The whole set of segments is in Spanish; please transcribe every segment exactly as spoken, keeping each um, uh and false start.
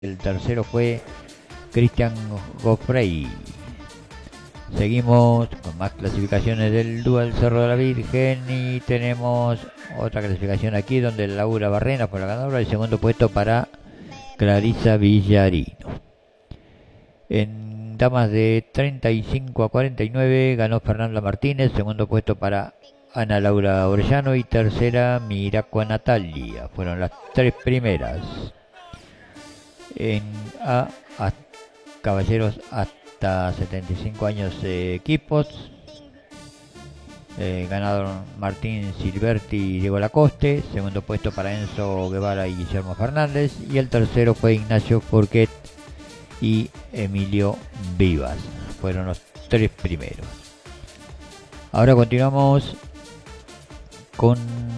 El tercero fue Cristian Goffrey. Seguimos con más clasificaciones del Dual Cerro de la Virgen y tenemos otra clasificación aquí donde Laura Barrena fue la ganadora. El segundo puesto para Clarisa Villarino. En damas de treinta y cinco a cuarenta y nueve ganó Fernanda Martínez. Segundo puesto para Ana Laura Orellano y tercera Miracua Natalia. Fueron las tres primeras. En A, a caballeros hasta setenta y cinco años eh, equipos. Eh, ganaron Martín Silberti y Diego Lacoste. Segundo puesto para Enzo Guevara y Guillermo Fernández. Y el tercero fue Ignacio Forquet y Emilio Vivas. Fueron los tres primeros. Ahora continuamos con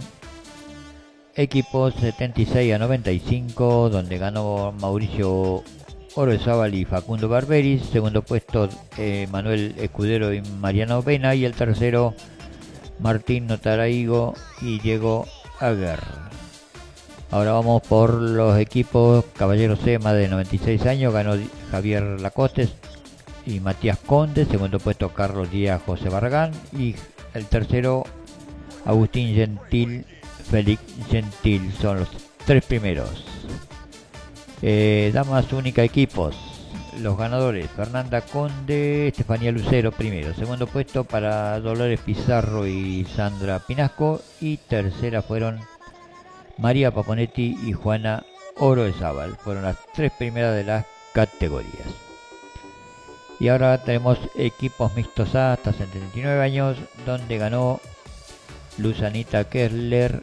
equipos setenta y seis a noventa y cinco, donde ganó Mauricio Orozábal y Facundo Barberis. Segundo puesto eh, Manuel Escudero y Mariano Vena. Y el tercero Martín Notaraigo y Diego Aguerre. Ahora vamos por los equipos Caballero C, más de noventa y seis años. Ganó Javier Lacoste y Matías Conde. Segundo puesto Carlos Díaz, José Barragán. Y el tercero Agustín Gentil, Félix Gentil. Son los tres primeros. Eh, damas única equipos. Los ganadores: Fernanda Conde, Estefanía Lucero primero. Segundo puesto para Dolores Pizarro y Sandra Pinasco. Y tercera fueron María Paponetti y Juana Orozábal. Fueron las tres primeras de las categorías. Y ahora tenemos equipos mixtos A hasta setenta y nueve años, donde ganó Luzanita Kessler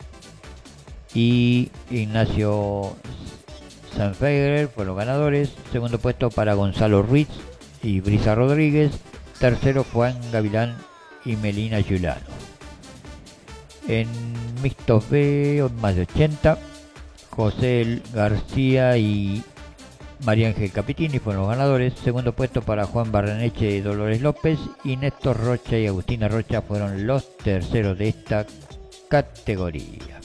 y Ignacio Sanfegrer, fueron ganadores. Segundo puesto para Gonzalo Ruiz y Brisa Rodríguez. Tercero Juan Gavilán y Melina Giulano. En mixtos B, más de ochenta, José García y María Ángel Capitini fueron los ganadores. Segundo puesto para Juan Barreneche y Dolores López. Y Néstor Rocha y Agustina Rocha fueron los terceros de esta categoría.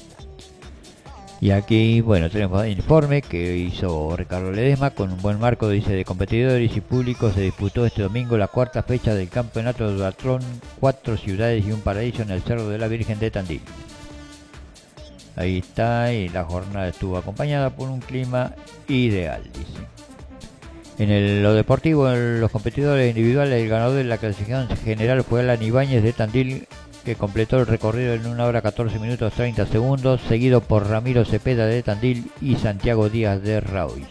Y aquí, bueno, tenemos el informe que hizo Ricardo Ledesma. Con un buen marco, dice, de competidores y públicos, se disputó este domingo la cuarta fecha del campeonato de duatlón Cuatro Ciudades y un Paraíso en el Cerro de la Virgen de Tandil. Ahí está, y la jornada estuvo acompañada por un clima ideal, dice. En el, lo deportivo, en los competidores individuales, el ganador de la clasificación general fue Alan Ibáñez de Tandil, que completó el recorrido en una hora catorce minutos treinta segundos, seguido por Ramiro Cepeda de Tandil y Santiago Díaz de Rauch.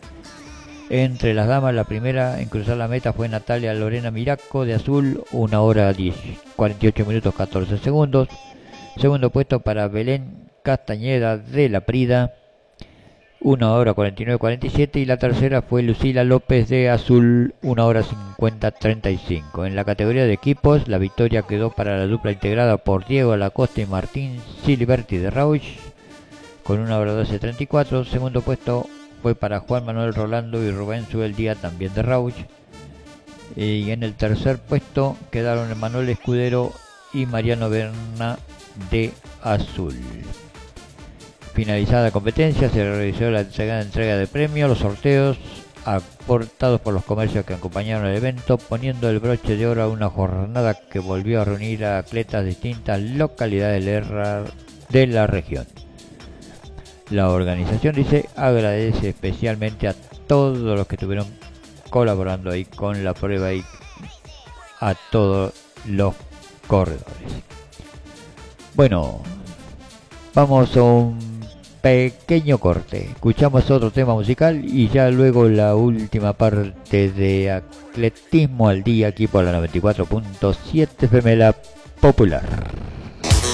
Entre las damas, la primera en cruzar la meta fue Natalia Lorena Miraco de Azul, una hora cuarenta y ocho minutos catorce segundos. Segundo puesto para Belén Castañeda de La Prida, una hora cuarenta y nueve cuarenta y siete. Y la tercera fue Lucila López de Azul, una hora cincuenta treinta y cinco. En la categoría de equipos, la victoria quedó para la dupla integrada por Diego Lacoste y Martín Siliberti de Rauch, con una hora doce treinta y cuatro. Segundo puesto fue para Juan Manuel Rolando y Rubén Subeldía, también de Rauch. Y en el tercer puesto quedaron Manuel Escudero y Mariano Berna de Azul. Finalizada la competencia, se realizó la entrega, entrega de premios, los sorteos aportados por los comercios que acompañaron el evento, poniendo el broche de oro a una jornada que volvió a reunir a atletas de distintas localidades de la región. La organización, dice, agradece especialmente a todos los que estuvieron colaborando ahí con la prueba y a todos los corredores. Bueno, vamos a un pequeño corte. Escuchamos otro tema musical y ya luego la última parte de Atletismo al Día aquí por la noventa y cuatro punto siete F M, la Popular.